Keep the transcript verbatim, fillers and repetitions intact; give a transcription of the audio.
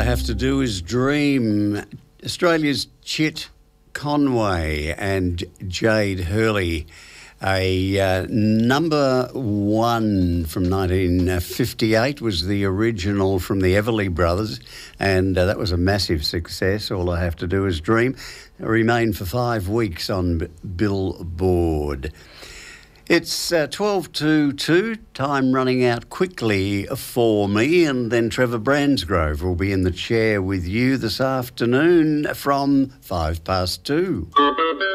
Have to Do Is Dream. Australia's Chit Conway and Jade Hurley, a uh, number one from nineteen fifty-eight was the original from the Everly Brothers, and uh, that was a massive success. All I Have to Do Is Dream. It remained for five weeks on B- Billboard. It's uh, twelve to two, time running out quickly for me, and then Trevor Bransgrove will be in the chair with you this afternoon from five past two.